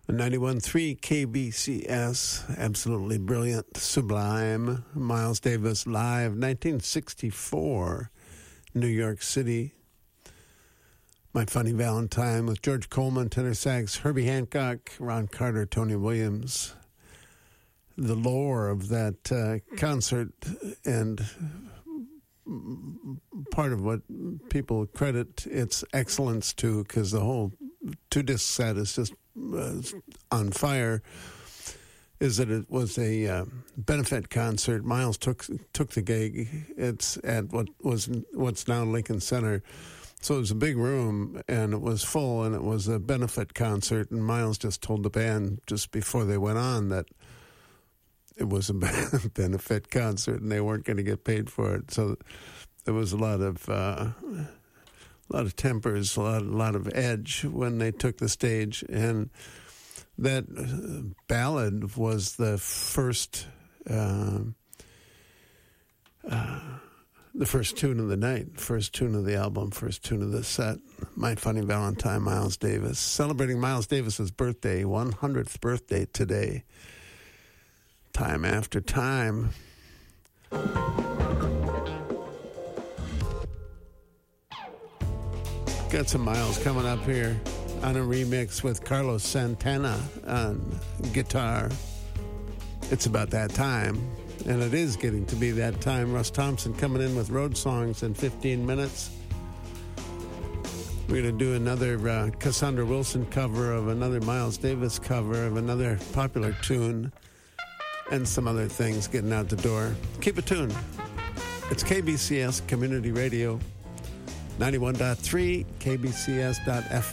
91.3 KBCS, absolutely brilliant, sublime. Miles Davis live, 1964, New York City. My Funny Valentine with George Coleman, tenor sax, Herbie Hancock, Ron Carter, Tony Williams. The lore of that concert and part of what people credit its excellence to, because the whole two-disc set is just on fire, is that it was a benefit concert. Miles took the gig. It's at what's now Lincoln Center. So it was a big room, and it was full, and it was a benefit concert. And Miles just told the band just before they went on that it was a benefit concert, and they weren't going to get paid for it. So there was a lot of tempers, a lot of edge when they took the stage, and that ballad was the first tune of the night, first tune of the album, first tune of the set. My Funny Valentine, Miles Davis, celebrating Miles Davis's birthday, 100th birthday today. Time after time. Got some Miles coming up here on a remix with Carlos Santana on guitar. It's about that time, and it is getting to be that time. Russ Thompson coming in with Road Songs in 15 minutes. We're going to do another Cassandra Wilson cover of another Miles Davis cover of another popular tune, and some other things getting out the door. Keep it tuned. It's KBCS Community Radio, 91.3, KBCS.FM.